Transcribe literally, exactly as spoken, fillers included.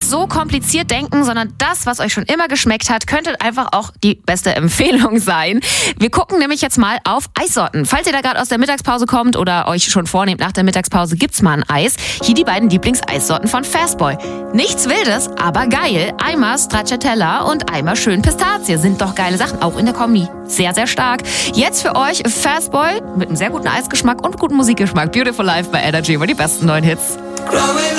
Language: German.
so kompliziert denken, sondern das, was euch schon immer geschmeckt hat, könnte einfach auch die beste Empfehlung sein. Wir gucken nämlich jetzt mal auf Eissorten. Falls ihr da gerade aus der Mittagspause kommt oder euch schon vornehmt, nach der Mittagspause gibt's mal ein Eis. Hier die beiden Lieblingseissorten von Fastboy. Nichts Wildes, aber geil. Einmal Stracciatella und einmal schön Pistazie. Sind doch geile Sachen, auch in der Kombi. Sehr, sehr stark. Jetzt für euch Fastboy mit einem sehr guten Eisgeschmack und guten Musikgeschmack. Beautiful Life bei Energy über die besten neuen Hits.